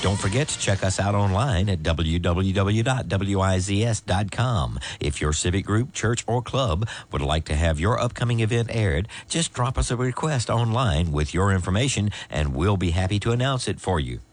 Don't forget to check us out online at www.wizs.com. If your civic group, church, or club would like to have your upcoming event aired, just drop us a request online with your information, and we'll be happy to announce it for you.